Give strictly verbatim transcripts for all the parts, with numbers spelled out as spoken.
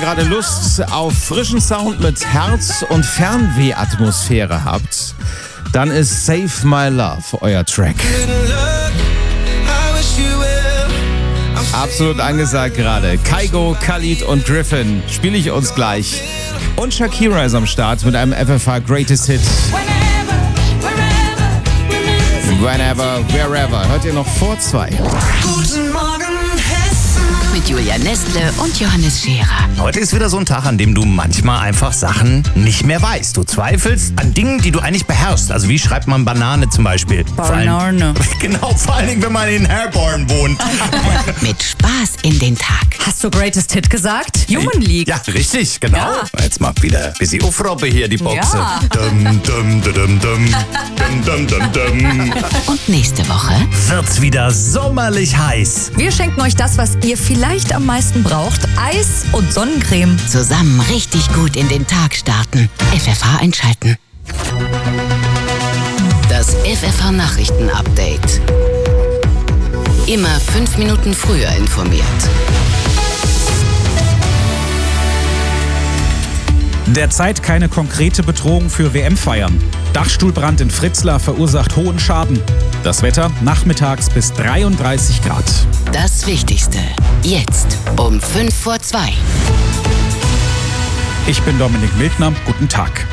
gerade Lust auf frischen Sound mit Herz- und Fernweh-Atmosphäre habt, dann ist Save My Love euer Track. Absolut angesagt gerade. Kygo, Khalid und Griffin spiele ich uns gleich. Und Shakira ist am Start mit einem F F H Greatest Hit. Whenever, wherever. Hört ihr noch vor zwei. Guten Morgen Hessen. Mit Julia Nestle und Johannes Scherer. Heute ist wieder so ein Tag, an dem du manchmal einfach Sachen nicht mehr weißt. Du zweifelst an Dingen, die du eigentlich beherrschst. Also wie schreibt man Banane zum Beispiel? Banane. Genau, vor allen Dingen, wenn man in Herborn wohnt. Mit Spaß in den Tag. Hast du Greatest Hit gesagt? Human League. Ja, richtig, genau. Ja. Jetzt mal wieder ein bisschen aufrobbe hier, die Boxe. Ja. Dum, dum, dum, dum, dum, dum, dum, dum. Und nächste Woche Wird's wieder sommerlich heiß. Wir schenken euch das, was ihr vielleicht am meisten braucht. Eis und Sonnencreme. zusammen richtig gut in den Tag starten. F F H einschalten. Das F F H Nachrichten-Update. Immer fünf Minuten früher informiert. Derzeit keine konkrete Bedrohung für W M-Feiern. Dachstuhlbrand in Fritzlar verursacht hohen Schaden. Das Wetter nachmittags bis dreiunddreißig Grad. Das Wichtigste. Jetzt um fünf vor zwei. Ich bin Dominik Mildner. Guten Tag.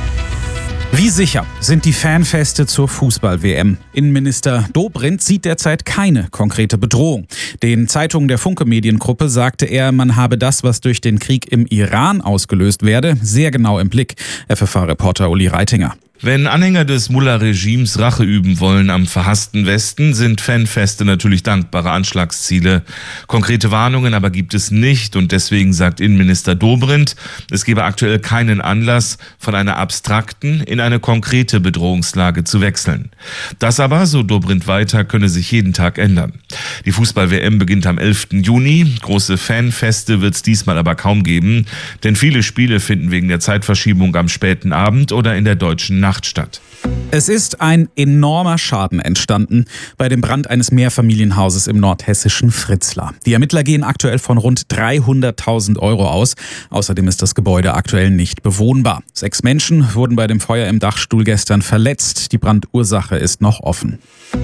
Wie sicher sind die Fanfeste zur Fußball-W M? Innenminister Dobrindt sieht derzeit keine konkrete Bedrohung. Den Zeitungen der Funke Mediengruppe sagte er, man habe das, was durch den Krieg im Iran ausgelöst werde, sehr genau im Blick. F F H-Reporter Uli Reitinger. Wenn Anhänger des Mullah-Regimes Rache üben wollen am verhassten Westen, sind Fanfeste natürlich dankbare Anschlagsziele. Konkrete Warnungen aber gibt es nicht und deswegen sagt Innenminister Dobrindt, es gebe aktuell keinen Anlass, von einer abstrakten in eine konkrete Bedrohungslage zu wechseln. Das aber, so Dobrindt weiter, könne sich jeden Tag ändern. Die Fußball-W M beginnt am elften Juni. Große Fanfeste wird es diesmal aber kaum geben, denn viele Spiele finden wegen der Zeitverschiebung am späten Abend oder in der deutschen Nacht statt. Es ist ein enormer Schaden entstanden bei dem Brand eines Mehrfamilienhauses im nordhessischen Fritzlar. Die Ermittler gehen aktuell von rund dreihunderttausend Euro aus. Außerdem ist das Gebäude aktuell nicht bewohnbar. Sechs Menschen wurden bei dem Feuer im Dachstuhl gestern verletzt. Die Brandursache ist noch offen.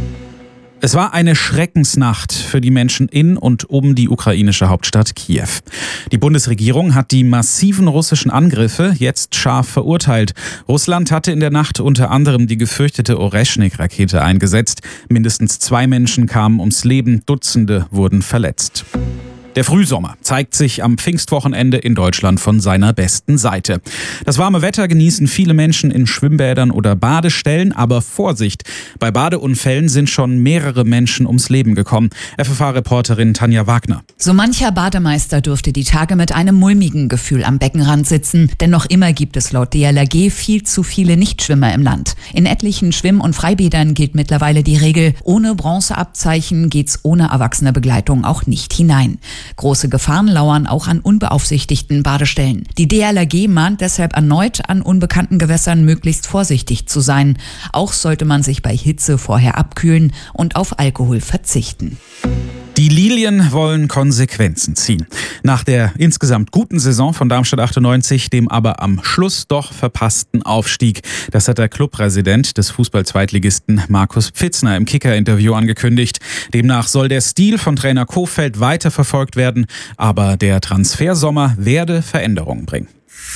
Es war eine Schreckensnacht für die Menschen in und um die ukrainische Hauptstadt Kiew. Die Bundesregierung hat die massiven russischen Angriffe jetzt scharf verurteilt. Russland hatte in der Nacht unter anderem die gefürchtete Oreschnik-Rakete eingesetzt. Mindestens zwei Menschen kamen ums Leben, Dutzende wurden verletzt. Der Frühsommer zeigt sich am Pfingstwochenende in Deutschland von seiner besten Seite. Das warme Wetter genießen viele Menschen in Schwimmbädern oder Badestellen, aber Vorsicht, bei Badeunfällen sind schon mehrere Menschen ums Leben gekommen. F F H-Reporterin Tanja Wagner. So mancher Bademeister dürfte die Tage mit einem mulmigen Gefühl am Beckenrand sitzen, denn noch immer gibt es laut D L R G viel zu viele Nichtschwimmer im Land. In etlichen Schwimm- und Freibädern gilt mittlerweile die Regel, ohne Bronzeabzeichen geht's ohne erwachsene Begleitung auch nicht hinein. Große Gefahren lauern auch an unbeaufsichtigten Badestellen. Die D L R G mahnt deshalb erneut, an unbekannten Gewässern möglichst vorsichtig zu sein. Auch sollte man sich bei Hitze vorher abkühlen und auf Alkohol verzichten. Die Lilien wollen Konsequenzen ziehen. Nach der insgesamt guten Saison von Darmstadt achtundneunzig, dem aber am Schluss doch verpassten Aufstieg. Das hat der Clubpräsident des Fußball-Zweitligisten Markus Pfitzner im Kicker-Interview angekündigt. Demnach soll der Stil von Trainer Kohfeldt weiterverfolgt werden, aber der Transfersommer werde Veränderungen bringen.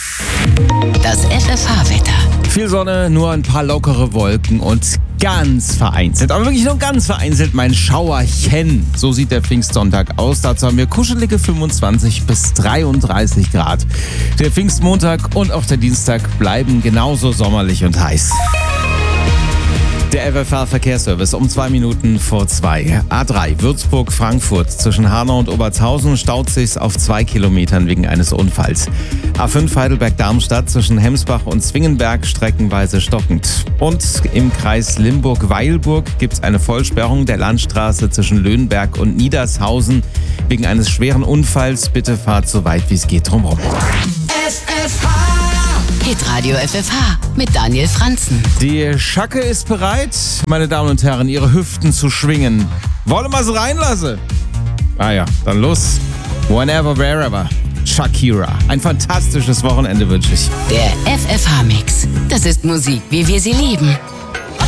Das F F H-Wetter. Viel Sonne, nur ein paar lockere Wolken und ganz vereinzelt, aber wirklich nur ganz vereinzelt mein Schauerchen. So sieht der Pfingstsonntag aus. Dazu haben wir kuschelige fünfundzwanzig bis dreiunddreißig Grad. Der Pfingstmontag und auch der Dienstag bleiben genauso sommerlich und heiß. Der F F H-Verkehrsservice um zwei Minuten vor zwei. A drei Würzburg-Frankfurt zwischen Hanau und Obertshausen staut sich auf zwei Kilometern wegen eines Unfalls. A fünf Heidelberg-Darmstadt zwischen Hemsbach und Zwingenberg streckenweise stockend. Und im Kreis Limburg-Weilburg gibt es eine Vollsperrung der Landstraße zwischen Löhnberg und Niedershausen wegen eines schweren Unfalls. Bitte fahrt so weit wie es geht drumherum. F F H. Hitradio F F H mit Daniel Franzen. Die Schacke ist bereit, meine Damen und Herren, ihre Hüften zu schwingen. Wollen wir sie reinlassen? Ah ja, dann los. Whenever, wherever. Shakira. Ein fantastisches Wochenende wünsche ich. Der F F H-Mix. Das ist Musik, wie wir sie lieben.